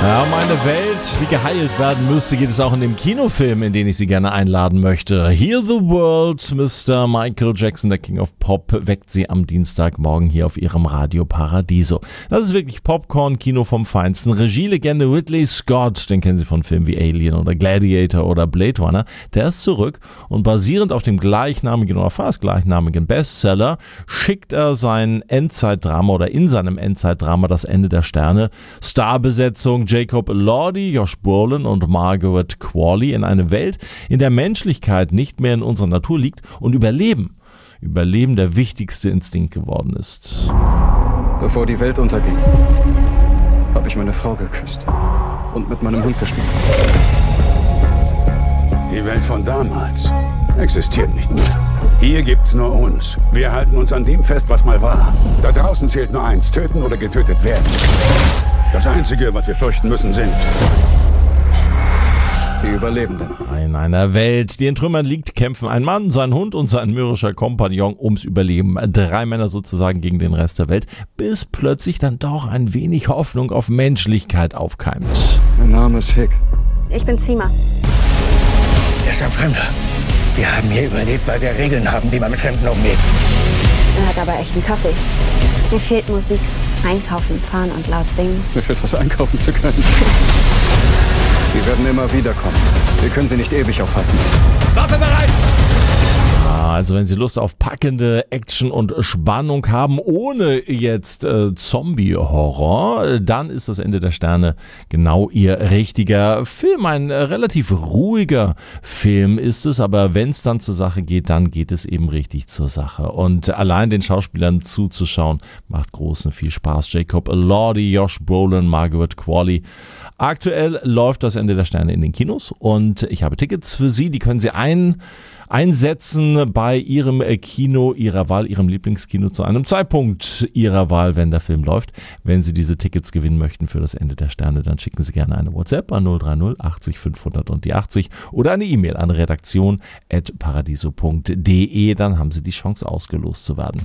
Ja, um eine Welt, die geheilt werden müsste, geht es auch in dem Kinofilm, in den ich Sie gerne einladen möchte. Heal the World, Mr. Michael Jackson, der King of Pop, weckt Sie am Dienstagmorgen hier auf Ihrem Radio Paradiso. Das ist wirklich Popcorn-Kino vom Feinsten. Regielegende Ridley Scott, den kennen Sie von Filmen wie Alien oder Gladiator oder Blade Runner, der ist zurück und basierend auf dem gleichnamigen oder fast gleichnamigen Bestseller schickt er sein Endzeitdrama oder in seinem Endzeitdrama Das Ende der Sterne, Starbesetzung Jacob Elordi, Josh Brolin und Margaret Qualley in eine Welt, in der Menschlichkeit nicht mehr in unserer Natur liegt und Überleben der wichtigste Instinkt geworden ist. Bevor die Welt unterging, habe ich meine Frau geküsst und mit meinem Hund gespielt. Die Welt von damals existiert nicht mehr. Hier gibt's nur uns. Wir halten uns an dem fest, was mal war. Da draußen zählt nur eins: töten oder getötet werden. Das Einzige, was wir fürchten müssen, sind die Überlebenden. In einer Welt, die in Trümmern liegt, kämpfen ein Mann, sein Hund und sein mürrischer Kompagnon ums Überleben. 3 Männer sozusagen gegen den Rest der Welt, bis plötzlich dann doch ein wenig Hoffnung auf Menschlichkeit aufkeimt. Mein Name ist Hick. Ich bin Zima. Er ist ein Fremder. Wir haben hier überlebt, weil wir Regeln haben, wie man mit Fremden umgeht. Er hat aber echt einen Kaffee. Mir fehlt Musik. Einkaufen, fahren und laut singen. Mir fehlt was einkaufen zu können. Die werden immer wieder kommen. Wir können sie nicht ewig aufhalten. Waffe bereit! Also wenn Sie Lust auf packende Action und Spannung haben, ohne jetzt Zombie-Horror, dann ist Das Ende der Sterne genau Ihr richtiger Film. Ein relativ ruhiger Film ist es, aber wenn es dann zur Sache geht, dann geht es eben richtig zur Sache. Und allein den Schauspielern zuzuschauen, macht großen viel Spaß. Jacob Elordi, Josh Brolin, Margaret Qualley. Aktuell läuft Das Ende der Sterne in den Kinos und ich habe Tickets für Sie, die können Sie einsetzen bei Ihrem Kino Ihrer Wahl, Ihrem Lieblingskino zu einem Zeitpunkt Ihrer Wahl, wenn der Film läuft. Wenn Sie diese Tickets gewinnen möchten für Das Ende der Sterne, dann schicken Sie gerne eine WhatsApp an 030 80 500 und die 80 oder eine E-Mail an redaktion@paradiso.de. Dann haben Sie die Chance, ausgelost zu werden.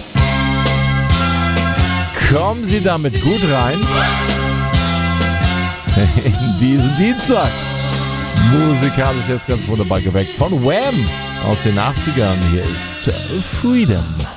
Kommen Sie damit gut rein in diesen Dienstag. Musikalisch jetzt ganz wunderbar geweckt von Wham! Aus den 80ern. Hier ist Freedom.